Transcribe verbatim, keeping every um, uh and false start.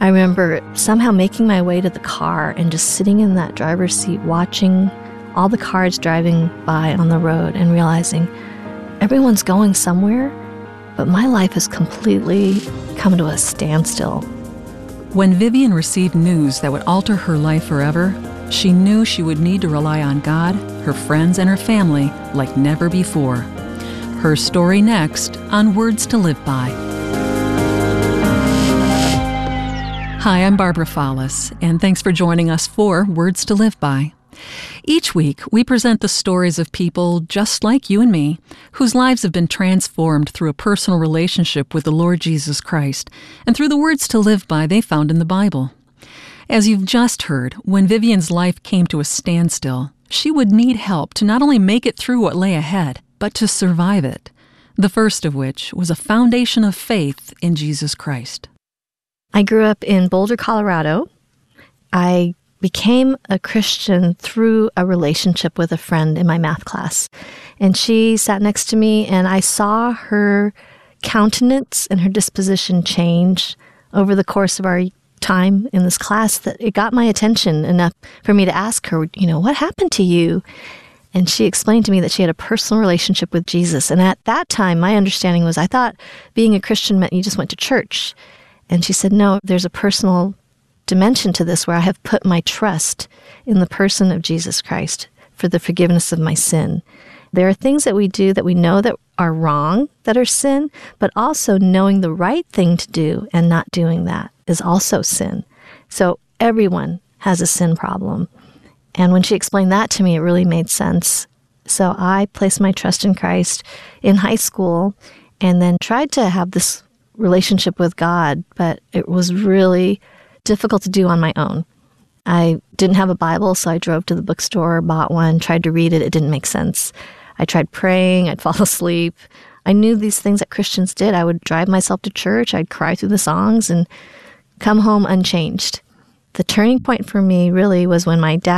I remember somehow making my way to the car and just sitting in that driver's seat watching all the cars driving by on the road and realizing everyone's going somewhere, but my life has completely come to a standstill. When Vivian received news that would alter her life forever, she knew she would need to rely on God, her friends, and her family like never before. Her story next on Words to Live By. Hi, I'm Barbara Follis, and thanks for joining us for Words to Live By. Each week, we present the stories of people just like you and me, whose lives have been transformed through a personal relationship with the Lord Jesus Christ, and through the words to live by they found in the Bible. As you've just heard, when Vivian's life came to a standstill, she would need help to not only make it through what lay ahead, but to survive it. The first of which was a foundation of faith in Jesus Christ. I grew up in Boulder, Colorado. I became a Christian through a relationship with a friend in my math class. And she sat next to me, and I saw her countenance and her disposition change over the course of our time in this class that it got my attention enough for me to ask her, you know, what happened to you? And she explained to me that she had a personal relationship with Jesus. And at that time, my understanding was I thought being a Christian meant you just went to church. And she said, no, there's a personal dimension to this where I have put my trust in the person of Jesus Christ for the forgiveness of my sin. There are things that we do that we know that are wrong, that are sin, but also knowing the right thing to do and not doing that is also sin. So everyone has a sin problem. And when she explained that to me, it really made sense. So I placed my trust in Christ in high school and then tried to have this relationship with God, but it was really difficult to do on my own. I didn't have a Bible, so I drove to the bookstore, bought one, tried to read it. It didn't make sense. I tried praying. I'd fall asleep. I knew these things that Christians did. I would drive myself to church. I'd cry through the songs and come home unchanged. The turning point for me really was when my dad